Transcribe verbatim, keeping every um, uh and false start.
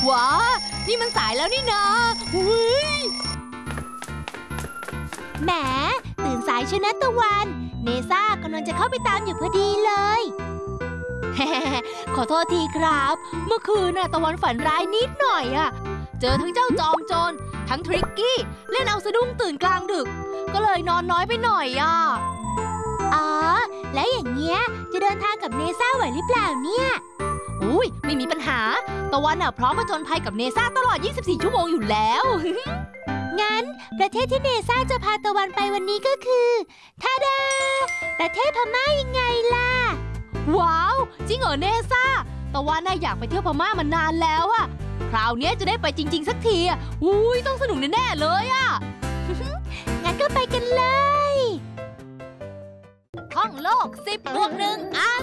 ว้านี่มันสายแล้วนี่นาหุ้ยแหมตื่นสายชนะตะวันเนซ่ากำลังจะเข้าไปตามอยู่พอดีเลยขอโทษทีครับเมื่อคืนน่ะตะวันฝันร้ายนิดหน่อยอะเจอทั้งเจ้าจอมโจรทั้งทริกกี้เล่นเอาสะดุ้งตื่นกลางดึกก็เลยนอนน้อยไปหน่อยอะอ๋อแล้วอย่างเงี้ยจะเดินทางกับเนซ่าไหวหรือเปล่าเนี่ยอุ้ยไม่มีปัญหาตะวันน่ะพร้อมผจญภัยกับเนซ่าตลอดยี่สิบสี่ชั่วโมงอยู่แล้วงั้นประเทศที่เนซ่าจะพาตะวันไปวันนี้ก็คือทาดาประเทศพม่ายังไงล่ะว้าวจริงเหรอเนซ่าตะวันน่ะอยากไปเที่ยวพม่ามานานแล้วอะคราวนี้จะได้ไปจริงๆสักทีอะอุ้ยต้องสนุกแน่ๆเลยอะ งั้นก็ไปกันเลยท่องโลกสิบบวกหนึ่งอา